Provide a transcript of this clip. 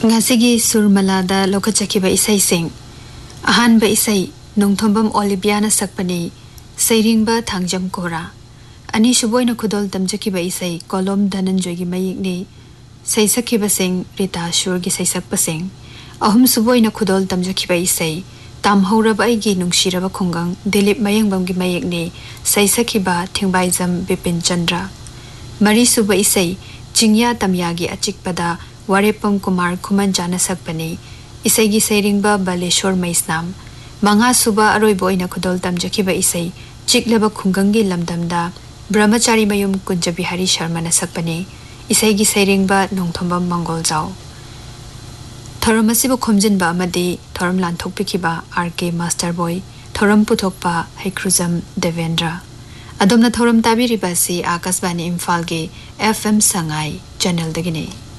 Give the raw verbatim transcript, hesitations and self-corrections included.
Ngasigi surmalada lokachaki ba isai sing ahan ba isai nungthombam Oliviana sakpani sairingba thangjam kora ani suboina khudol tamjaki ba isai kolom dhananjoy gi mayikni saisaki ba sing Rita Shur gi saisak ba sing ahum suboina khudol tamjaki ba isai tamhora ba igi nungshira ba khongang Dilip Mayangbam gi mayikni saisaki ba thingbaijam Bipin Chandra mari suba isai Chingya tamyagi achikpada Warepam Kumar Kumanjana sakpani isai gi sairingba Baleshwar Maisnam manga suba aroi boina khudol tamjaki ba isai chiklaba khungangi lamdamda Brahmachari Mayum Kunjabi Hari Sharma na sakpani isai gi sairingba nongthombam Mangoljaw thoram asibu khomjinba amadi thoram lanthokpikiba R K Master Boy thoram puthokpa Haikruzam Devendra adomna thoram tabiriba si Akashbani Imphal gi F M Sangai channel dagini